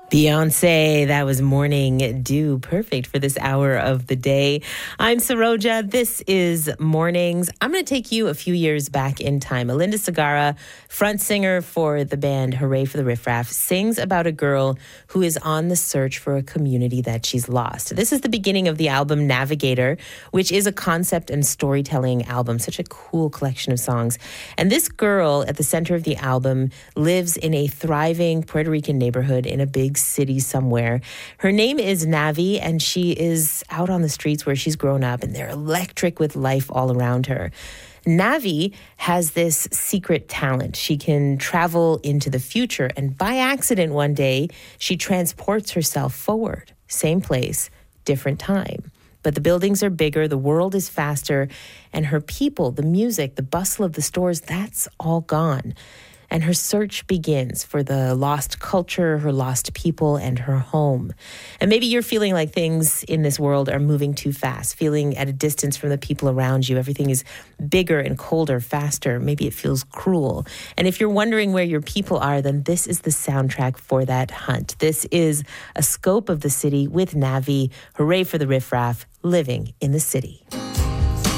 Beyonce, that was Morning Dew. Perfect for this hour of the day. I'm Saroja. This is Mornings. I'm going to take you a few years back in time. Alinda Sagara, front singer for the band Hooray for the Riff Raff, sings about a girl who is on the search for a community that she's lost. This is the beginning of the album Navigator, which is a concept and storytelling album. Such a cool collection of songs. And this girl at the center of the album lives in a thriving Puerto Rican neighborhood in a big city somewhere. Her name is Navi, and she is out on the streets where she's grown up, and they're electric with life all around her. Navi has this secret talent. She can travel into the future, and by accident one day, she transports herself forward. Same place, different time. But the buildings are bigger, the world is faster, and her people, the music, the bustle of the stores, that's all gone. And her search begins for the lost culture, her lost people, and her home. And maybe you're feeling like things in this world are moving too fast, feeling at a distance from the people around you. Everything is bigger and colder, faster. Maybe it feels cruel. And if you're wondering where your people are, then this is the soundtrack for that hunt. This is a scope of the city with Navi. Hooray for the Riff Raff, living in the city.